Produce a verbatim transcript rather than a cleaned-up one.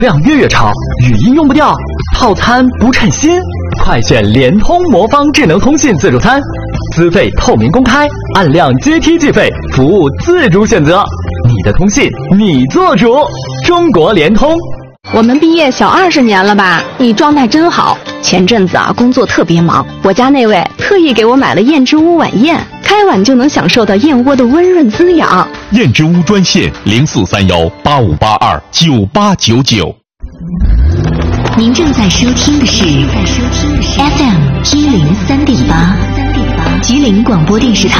量月月长，语音用不掉，套餐不称心，快选联通魔方智能通信自助餐，资费透明公开，按量阶梯计费，服务自主选择，你的通信你做主。中国联通。 我们毕业小二十年了吧？你状态真好。前阵子啊，工作特别忙，我家那位特意给我买了燕之屋晚宴，开碗就能享受到燕窝的温润滋养。 燕之屋专线零四三幺八五八二九八九九。 您正在收听的是 F M 一零三点八，吉林广播电视台